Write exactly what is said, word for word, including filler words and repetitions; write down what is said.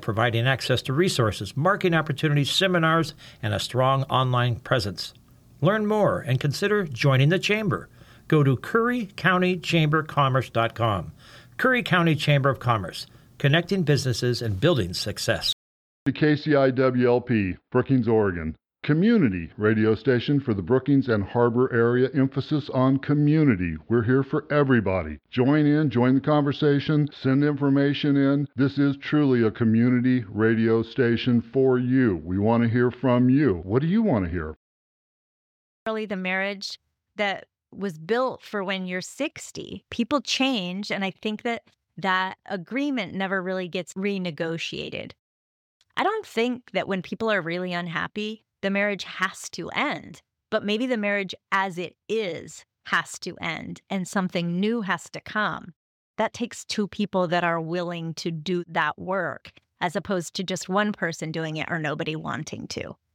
providing access to resources, marketing opportunities, seminars, and a strong online presence. Learn more and consider joining the Chamber. Go to Curry County Chamber Commerce dot com. Curry County Chamber of Commerce, connecting businesses and building success. The K C I W L P, Brookings, Oregon. Community radio station for the Brookings and Harbor area, emphasis on community. We're here for everybody. Join in, join the conversation, send information in. This is truly a community radio station for you. We want to hear from you. What do you want to hear? Really, the marriage that was built for when you're sixty. People change, and I think that that agreement never really gets renegotiated. I don't think that when people are really unhappy, the marriage has to end, but maybe the marriage as it is has to end and something new has to come. That takes two people that are willing to do that work as opposed to just one person doing it or nobody wanting to.